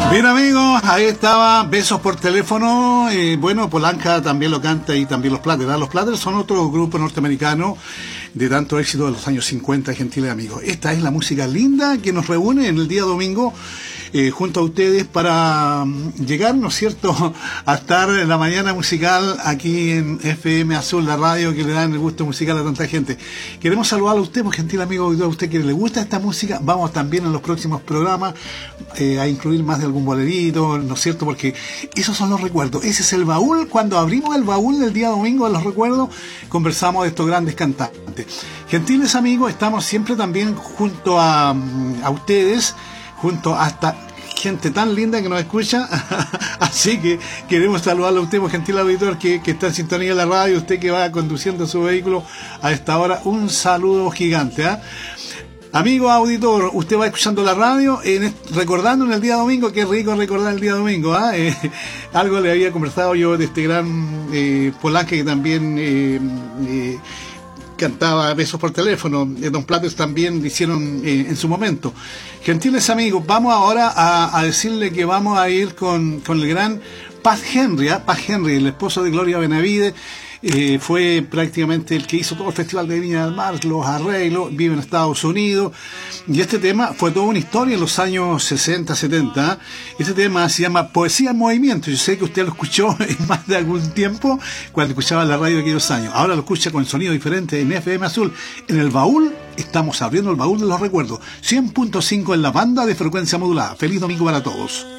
Bien, amigos, ahí estaba Besos por Teléfono. Bueno, Polanca también lo canta y también los Platters. Los Platters son otro grupo norteamericano de tanto éxito de los años 50, gentiles amigos. Esta es la música linda que nos reúne en el día domingo junto a ustedes para llegar, ¿no es cierto?, a estar en la mañana musical aquí en FM Azul, la radio que le da el gusto musical a tanta gente. Queremos saludarlo a usted, pues, gentil amigo, a usted que le gusta esta música. Vamos también en los próximos programas a incluir más de algún bolerito, ¿no es cierto?, porque esos son los recuerdos. Ese es el baúl. Cuando abrimos el baúl del día domingo de los recuerdos, conversamos de estos grandes cantantes. Gentiles amigos, estamos siempre también junto a ustedes, junto hasta gente tan linda que nos escucha. Así que queremos saludarlo a usted, gentil auditor que está en sintonía de la radio, usted que va conduciendo su vehículo a esta hora, un saludo gigante, ¿eh? Amigo auditor, usted va escuchando la radio, recordando en el día domingo. Qué rico recordar el día domingo, ¿eh? Algo le había conversado yo de este gran Polanca que también cantaba Besos por Teléfono. Don Platters también lo hicieron en su momento. Gentiles amigos, vamos ahora a decirle que vamos a ir con el gran Pat Henry, ¿eh? Pat Henry, el esposo de Gloria Benavides. Fue prácticamente el que hizo todo el Festival de Viña del Mar, los arreglos, vive en Estados Unidos, y este tema fue toda una historia en los años 60, 70. ¿eh? Este tema se llama Poesía en Movimiento. Yo sé que usted lo escuchó en más de algún tiempo cuando escuchaba la radio de aquellos años. Ahora lo escucha con sonido diferente en FM Azul. En el baúl, estamos abriendo el baúl de los recuerdos. 100.5 en la banda de frecuencia modulada. Feliz domingo para todos.